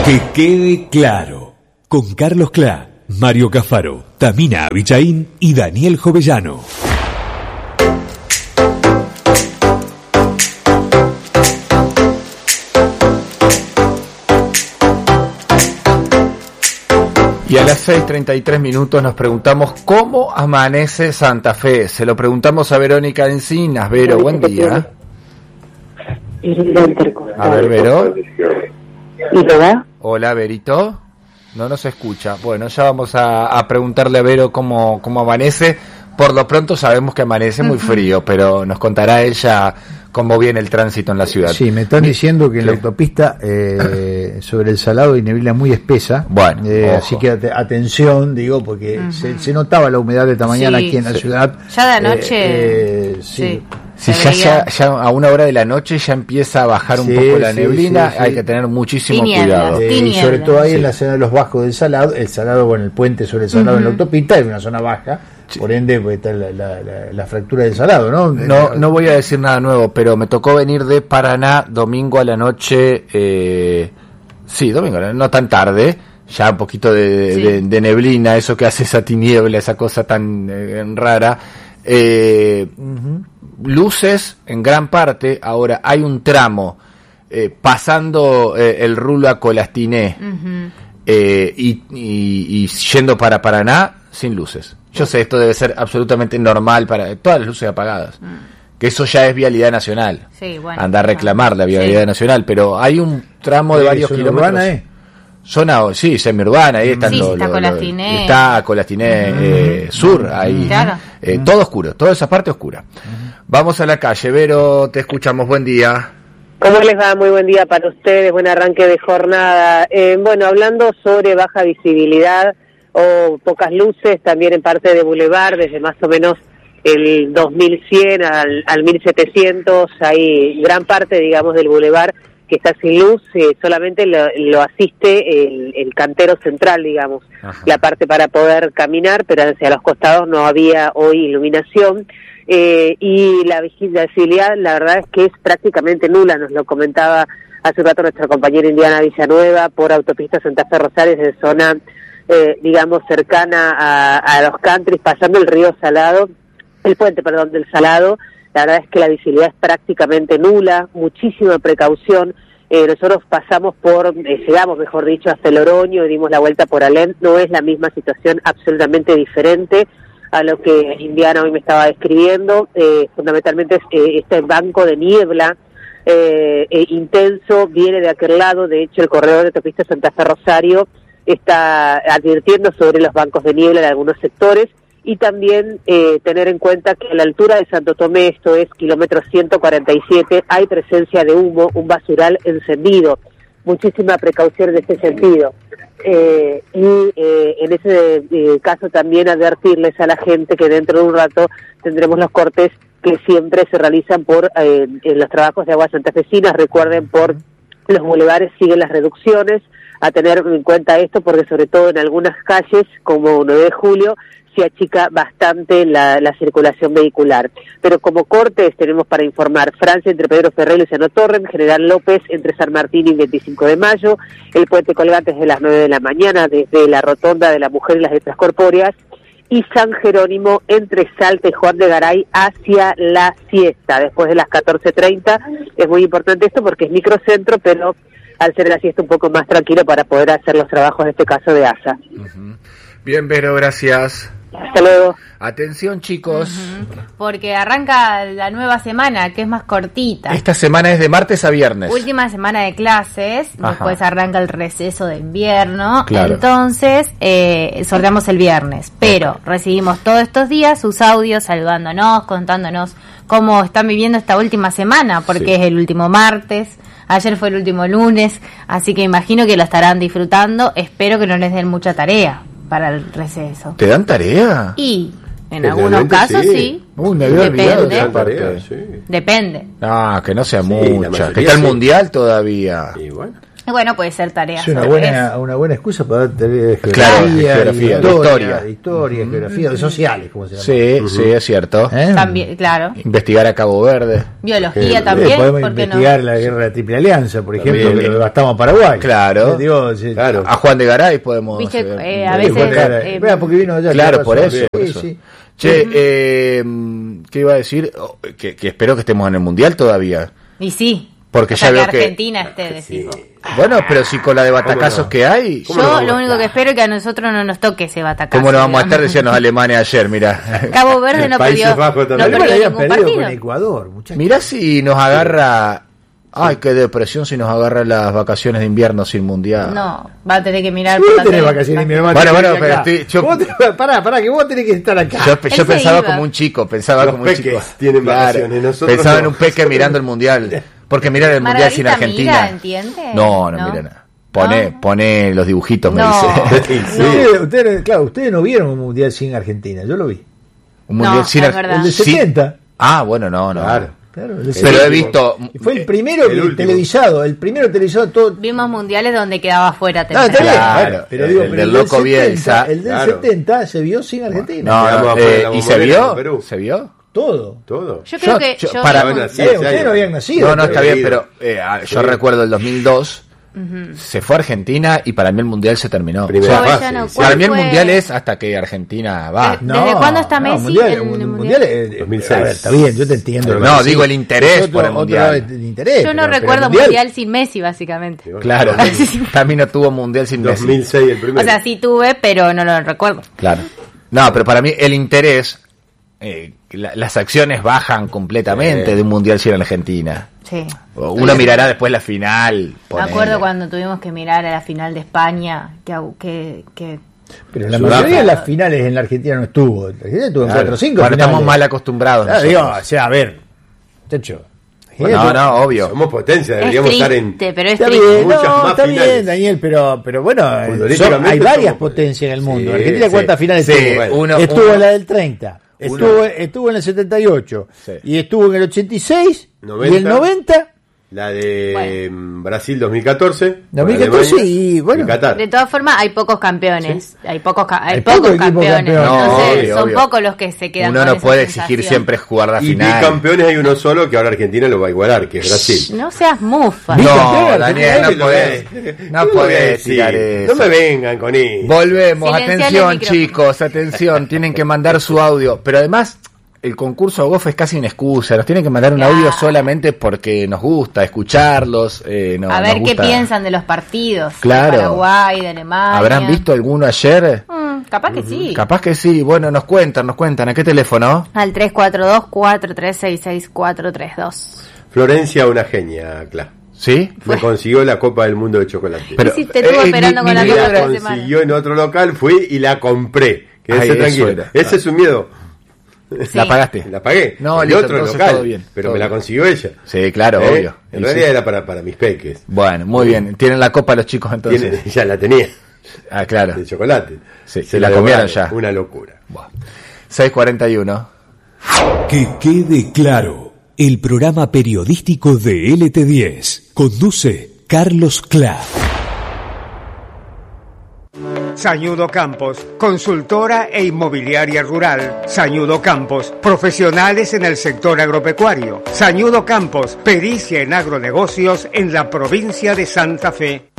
Que quede claro, con Carlos Clá, Mario Cafaro, Tamina Abichaín y Daniel Jovellano. Y a las 6:33 nos preguntamos cómo amanece Santa Fe. Se lo preguntamos a Verónica Encinas. Vero, buen día. A ver, Vero. ¿Y lo da? Hola, Verito. No nos escucha. Bueno, ya vamos a preguntarle a Vero cómo amanece. Por lo pronto sabemos que amanece muy frío, pero nos contará ella cómo viene el tránsito en la ciudad. Sí, me están diciendo que en la autopista sobre el Salado hay neblina muy espesa. Bueno, así que atención, digo, porque se notaba la humedad de esta mañana aquí en la ciudad. Ya de anoche. Sí. Si ya a una hora de la noche ya empieza a bajar un poco la neblina, hay que tener muchísimo cuidado. Y sobre todo ahí en la zona de los bajos del Salado, el puente sobre el Salado en la autopista es una zona baja, por ende pues, está la fractura del Salado, ¿no? No voy a decir nada nuevo, pero me tocó venir de Paraná domingo a la noche, domingo, no tan tarde, ya un poquito de neblina, eso que hace esa tiniebla, esa cosa tan rara. Luces en gran parte. Ahora hay un tramo pasando el rulo a Colastiné y yendo para Paraná sin luces. Yo sé, esto debe ser absolutamente normal para todas las luces apagadas, que eso ya es vialidad nacional. Anda a reclamar la vialidad nacional, pero hay un tramo de varios kilómetros. Zona, semiurbana, ahí están está Colastiné. Está Colastiné sur, ahí. Claro. Todo oscuro, toda esa parte oscura. Vamos a la calle, Vero, te escuchamos, buen día. ¿Cómo les va? Muy buen día para ustedes, buen arranque de jornada. Hablando sobre baja visibilidad o pocas luces, también en parte de Boulevard, desde más o menos el 2100 al 1700, hay gran parte, digamos, del Boulevard que está sin luz, solamente lo asiste el cantero central, digamos, la parte para poder caminar, pero hacia los costados no había hoy iluminación, y la visibilidad, la verdad es que es prácticamente nula, nos lo comentaba hace un rato nuestra compañera Indiana Villanueva, por autopista Santa Fe Rosales, de zona, cercana a los countries, pasando el puente del Salado. La verdad es que la visibilidad es prácticamente nula, muchísima precaución. Nosotros llegamos, mejor dicho, hasta el Oroño y dimos la vuelta por Alem. No es la misma situación, absolutamente diferente a lo que Indiana hoy me estaba describiendo. Fundamentalmente este banco de niebla intenso viene de aquel lado. De hecho, el corredor de autopista Santa Fe Rosario está advirtiendo sobre los bancos de niebla en algunos sectores. Y también tener en cuenta que a la altura de Santo Tomé, esto es kilómetro 147, hay presencia de humo, un basural encendido. Muchísima precaución en este sentido. En ese caso también advertirles a la gente que dentro de un rato tendremos los cortes que siempre se realizan en los trabajos de aguas santafesinas. Recuerden, por los bulevares siguen las reducciones, a tener en cuenta esto porque sobre todo en algunas calles como 9 de Julio se achica bastante la circulación vehicular. Pero como cortes tenemos para informar: Francia entre Pedro Ferrer y Luciano Torren, General López entre San Martín y 25 de Mayo, el puente colgante desde las 9 de la mañana, desde la rotonda de la Mujer y las Letras Corpóreas, y San Jerónimo entre Salta y Juan de Garay hacia la siesta, después de las 14:30. Es muy importante esto porque es microcentro, pero al ser la siesta un poco más tranquilo para poder hacer los trabajos, en este caso de ASA. Bien, Vero, gracias. Hasta luego. Atención, chicos. Porque arranca la nueva semana, que es más cortita. Esta semana es de martes a viernes. Última semana de clases, después arranca el receso de invierno. Claro. Entonces, sorteamos el viernes. Pero recibimos todos estos días sus audios saludándonos, contándonos cómo están viviendo esta última semana, porque es el último martes. Ayer fue el último lunes, así que imagino que lo estarán disfrutando. Espero que no les den mucha tarea para el receso. ¿Te dan tarea? Y en algunos casos sí. Me había olvidado de esa parte. Depende. Que no sea mucha. Que está el mundial todavía. Y bueno. Y bueno, puede ser tarea. Es una buena excusa para tener geografía, historia, geografía, sociales, como se llama. Sí, es cierto. También, claro. Investigar a Cabo Verde. Biología también. Podemos investigar la guerra de la Triple Alianza, por ejemplo, que lo devastamos a Paraguay. Claro. Claro. A Juan de Garay podemos... ¿Viste? A veces... porque vino allá. Claro, por eso. Sí. Che, ¿qué iba a decir? Que espero que estemos en el Mundial todavía. Y sí. Porque ya veo que Argentina esté, decimos. Bueno, pero si con la de batacazos que hay... Yo lo único que espero es que a nosotros no nos toque ese batacazo. ¿Cómo no vamos a estar? Decían los alemanes ayer, mira. Cabo Verde no perdió ningún partido. Con Ecuador, muchachos. Mirá si nos agarra... Ay, qué depresión si nos agarra las vacaciones de invierno sin Mundial. No, va a tener que mirar... Vos tenés vacaciones de invierno. Bueno, pero pará, que vos tenés que estar acá. Yo pensaba como un chico, tienen vacaciones, nosotros pensaba en un peque mirando el Mundial. Porque mirar el Mundial sin Argentina. Mira, ¿entiende? No mira nada. Pone los dibujitos, me dice. Ustedes no vieron un Mundial sin Argentina, yo lo vi. Un Mundial sin Argentina. El de 70. Bueno, no. Claro, pero he visto... Fue el primero televisado, todo. Vimos mundiales donde quedaba fuera. Claro, pero digo, el del loco Bielsa. El del 70 se vio sin Argentina. ¿Y se vio? ¿Se vio? Todo. Yo creo que... Ustedes no habían nacido. No, está bien, pero yo recuerdo el 2002... Se fue a Argentina y para mí el Mundial se terminó. Para mí el Mundial es hasta que Argentina va. ¿Desde cuándo está Messi? El Mundial 2006. A ver, está bien, yo te entiendo. No, digo el interés por el Mundial. Yo no recuerdo Mundial sin Messi, básicamente. Claro, también no tuvo Mundial sin Messi. 2006 el primero. O sea, sí tuve, pero no lo recuerdo. Claro. No, pero para mí el interés... las acciones bajan completamente de un Mundial sin Argentina. Sí. Uno mirará después la final. Me acuerdo cuando tuvimos que mirar a la final de España, que pero la mayoría de las finales en la Argentina no estuvo. La Argentina tuvo 4 o 5 finales. Estamos mal acostumbrados. A ver, chacho. No, obvio. Somos potencia, deberíamos estar en... Pero está bien, está bien, Daniel, pero bueno, hay varias potencias en el mundo. Argentina, ¿cuántas finales tuvo? Estuvo en la del 30. Estuvo en el 78 y estuvo en el 86 y el 90 la de Brasil 2014 y bueno, de todas formas hay pocos campeones, hay pocos campeones. Son pocos los que se quedan. Uno no puede exigir siempre jugar la final. Y campeones hay uno solo que ahora Argentina lo va a igualar, que es Brasil. No seas mufa. No, Daniel, no podés tirar eso. No me vengan con eso. Volvemos, atención chicos, atención, tienen que mandar su audio, pero además el concurso a GOF es casi una excusa, nos tienen que mandar un audio solamente porque nos gusta escucharlos. A ver qué piensan de los partidos de Paraguay, de Alemania. ¿Habrán visto alguno ayer? Capaz que sí. Capaz que sí. Bueno, nos cuentan. ¿A qué teléfono? Al 342-4366-432. Florencia, una genia, Cla. ¿Sí? Me consiguió la Copa del Mundo de chocolate. Pero te estuvo esperando con la Copa de la consiguió en otro local, fui y la compré. Quédese tranquilo. Ese es un miedo. Sí. ¿La pagaste? La pagué. No, el otro local, todo bien, pero todo me la consiguió ella. Sí, claro, obvio. En realidad era para mis peques. Bueno, muy bien. ¿Tienen la copa los chicos entonces? Ya la tenía. Claro. De chocolate. Sí, se la comieron ya. Una locura. 6:41. Que quede claro. El programa periodístico de LT10. Conduce Carlos Cla. Sañudo Campos, consultora e inmobiliaria rural. Sañudo Campos, profesionales en el sector agropecuario. Sañudo Campos, pericia en agronegocios en la provincia de Santa Fe.